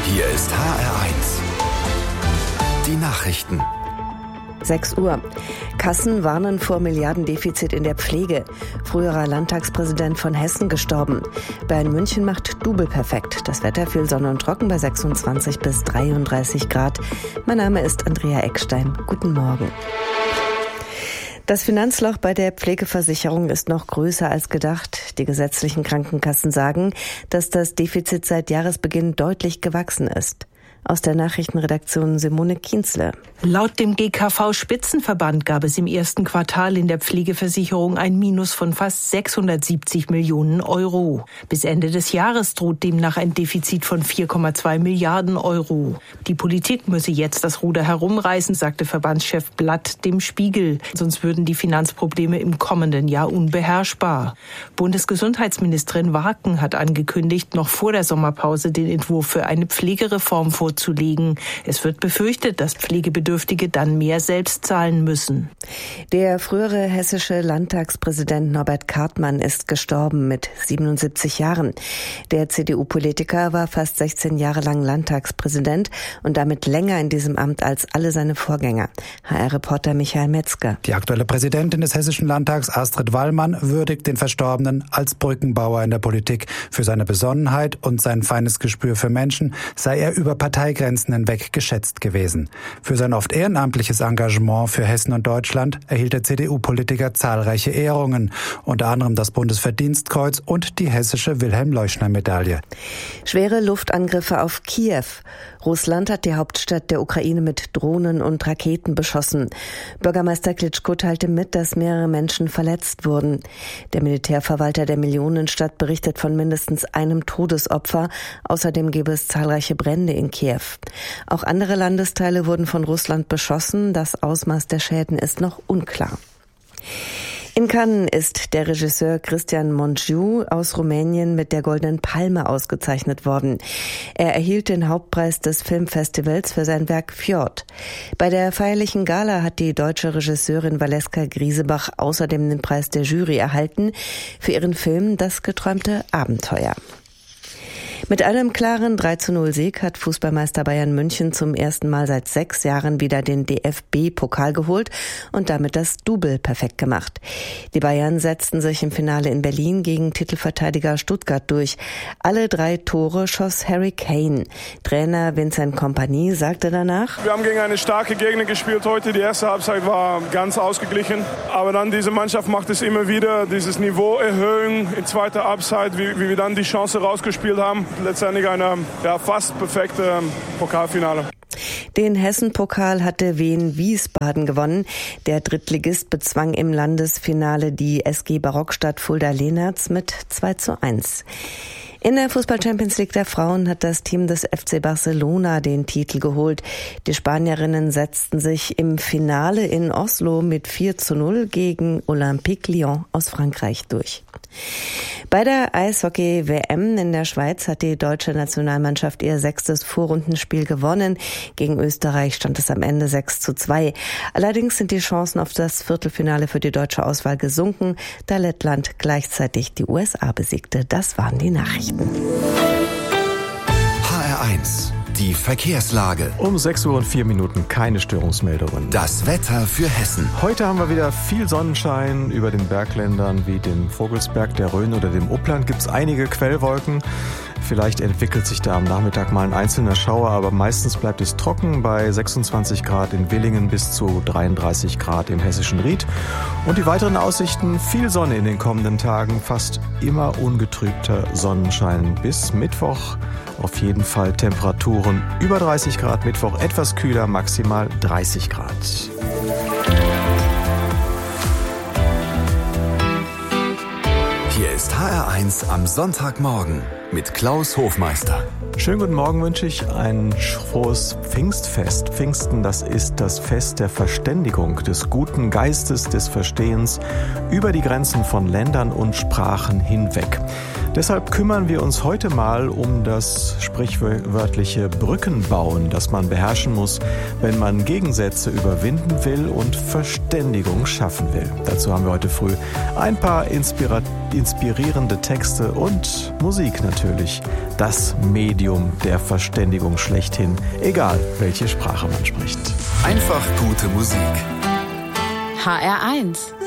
Hier ist HR1. Die Nachrichten. 6 Uhr. Kassen warnen vor Milliardendefizit in der Pflege. Früherer Landtagspräsident von Hessen gestorben. Bayern München macht Double perfekt. Das Wetter viel Sonne und trocken bei 26 bis 33 Grad. Mein Name ist Andrea Eckstein. Guten Morgen. Das Finanzloch bei der Pflegeversicherung ist noch größer als gedacht. Die gesetzlichen Krankenkassen sagen, dass das Defizit seit Jahresbeginn deutlich gewachsen ist. Aus der Nachrichtenredaktion Simone Kienzle. Laut dem GKV-Spitzenverband gab es im ersten Quartal in der Pflegeversicherung ein Minus von fast 670 Millionen Euro. Bis Ende des Jahres droht demnach ein Defizit von 4,2 Milliarden Euro. Die Politik müsse jetzt das Ruder herumreißen, sagte Verbandschef Blatt dem Spiegel. Sonst würden die Finanzprobleme im kommenden Jahr unbeherrschbar. Bundesgesundheitsministerin Warken hat angekündigt, noch vor der Sommerpause den Entwurf für eine Pflegereform vorzulegen. Es wird befürchtet, dass Pflegebedürftige dann mehr selbst zahlen müssen. Der frühere hessische Landtagspräsident Norbert Kartmann ist gestorben mit 77 Jahren. Der CDU-Politiker war fast 16 Jahre lang Landtagspräsident und damit länger in diesem Amt als alle seine Vorgänger. HR-Reporter Michael Metzger. Die aktuelle Präsidentin des Hessischen Landtags, Astrid Wallmann, würdigt den Verstorbenen als Brückenbauer in der Politik. Für seine Besonnenheit und sein feines Gespür für Menschen sei er über Parteigrenzen hinweg geschätzt gewesen. Für sein oft ehrenamtliches Engagement für Hessen und Deutschland erhielt der CDU-Politiker zahlreiche Ehrungen, unter anderem das Bundesverdienstkreuz und die hessische Wilhelm-Leuschner-Medaille. Schwere Luftangriffe auf Kiew. Russland hat die Hauptstadt der Ukraine mit Drohnen und Raketen beschossen. Bürgermeister Klitschko teilte mit, dass mehrere Menschen verletzt wurden. Der Militärverwalter der Millionenstadt berichtet von mindestens einem Todesopfer. Außerdem gäbe es zahlreiche Brände in Kiew. Auch andere Landesteile wurden von Russland beschossen. Das Ausmaß der Schäden ist noch unklar. In Cannes ist der Regisseur Cristian Mungiu aus Rumänien mit der Goldenen Palme ausgezeichnet worden. Er erhielt den Hauptpreis des Filmfestivals für sein Werk Fjord. Bei der feierlichen Gala hat die deutsche Regisseurin Valeska Griesebach außerdem den Preis der Jury erhalten für ihren Film Das geträumte Abenteuer. Mit einem klaren 3:0-Sieg hat Fußballmeister Bayern München zum ersten Mal seit 6 Jahren wieder den DFB-Pokal geholt und damit das Double perfekt gemacht. Die Bayern setzten sich im Finale in Berlin gegen Titelverteidiger Stuttgart durch. Alle 3 Tore schoss Harry Kane. Trainer Vincent Kompany sagte danach: Wir haben gegen eine starke Gegner gespielt heute. Die erste Halbzeit war ganz ausgeglichen. Aber dann diese Mannschaft macht es immer wieder, dieses Niveau erhöhen in zweiter Halbzeit, wie wir dann die Chance rausgespielt haben. Letztendlich eine fast perfekte Pokalfinale. Den Hessen-Pokal hatte Wien Wiesbaden gewonnen. Der Drittligist bezwang im Landesfinale die SG Barockstadt Fulda-Lehnertz mit 2:1. In der Fußball-Champions League der Frauen hat das Team des FC Barcelona den Titel geholt. Die Spanierinnen setzten sich im Finale in Oslo mit 4:0 gegen Olympique Lyon aus Frankreich durch. Bei der Eishockey-WM in der Schweiz hat die deutsche Nationalmannschaft ihr 6. Vorrundenspiel gewonnen. Gegen Österreich stand es am Ende 6:2. Allerdings sind die Chancen auf das Viertelfinale für die deutsche Auswahl gesunken, da Lettland gleichzeitig die USA besiegte. Das waren die Nachrichten. HR1, die Verkehrslage. Um 6:04 Uhr keine Störungsmeldungen. Das Wetter für Hessen. Heute haben wir wieder viel Sonnenschein. Über den Bergländern wie dem Vogelsberg, der Rhön oder dem Upland gibt es einige Quellwolken. Vielleicht entwickelt sich da am Nachmittag mal ein einzelner Schauer, aber meistens bleibt es trocken bei 26 Grad in Willingen bis zu 33 Grad im hessischen Ried. Und die weiteren Aussichten: viel Sonne in den kommenden Tagen, fast immer ungetrübter Sonnenschein bis Mittwoch. Auf jeden Fall Temperaturen über 30 Grad, Mittwoch etwas kühler, maximal 30 Grad. Hier ist HR1 am Sonntagmorgen mit Klaus Hofmeister. Schönen guten Morgen wünsche ich. Ein frohes Pfingstfest. Pfingsten, das ist das Fest der Verständigung, des guten Geistes, des Verstehens über die Grenzen von Ländern und Sprachen hinweg. Deshalb kümmern wir uns heute mal um das sprichwörtliche Brückenbauen, das man beherrschen muss, wenn man Gegensätze überwinden will und Verständigung schaffen will. Dazu haben wir heute früh ein paar inspirierende Texte und Musik natürlich. Das Medium der Verständigung schlechthin, egal welche Sprache man spricht. Einfach gute Musik. HR1